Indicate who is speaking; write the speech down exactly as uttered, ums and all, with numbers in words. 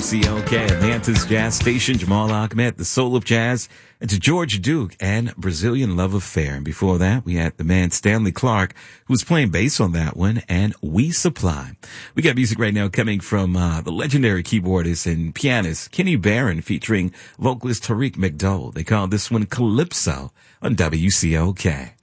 Speaker 1: C O K, Atlanta's jazz station. Jamal Ahmed, the soul of jazz, and to George Duke and Brazilian Love Affair. And before that, we had the man Stanley Clarke, who was playing bass on that one, and We Supply. We got music right now coming from uh, the legendary keyboardist and pianist Kenny Barron, featuring vocalist Tariq McDowell. They call this one Calypso on W C O K.